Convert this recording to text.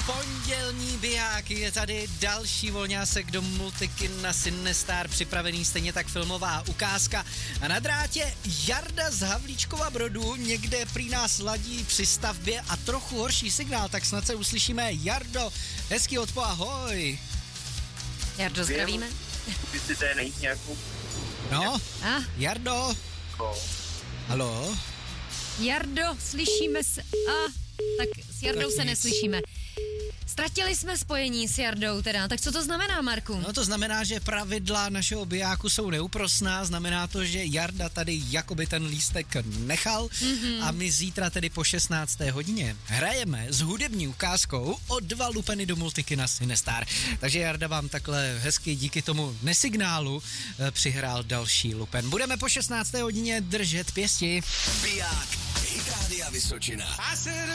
Pondělní biják, je tady další volňásek do Multiky na Cinestar, připravený stejně tak filmová ukázka. A na drátě Jarda z Havlíčkova Brodu, někde prý nás ladí při stavbě a trochu horší signál, tak snad se uslyšíme. Jardo, hezký ahoj. Jardo, zdravíme. Ty tady najít nějakou... No, Jardo. Haló? Jardo, slyšíme se... tak s Jardou se neslyšíme. Ztratili jsme spojení s Jardou teda, tak co to znamená, Marku? No to znamená, že pravidla našeho bijáku jsou neúprosná, znamená to, že Jarda tady jakoby ten lístek nechal a my zítra tedy po 16. hodině hrajeme s hudební ukázkou o 2 lupeny do Multiky na Cinestar. Takže Jarda vám takhle hezky díky tomu nesignálu přihrál další lupen. Budeme po 16. hodině držet pěsti. Biják, Hit Rádia Vysočina.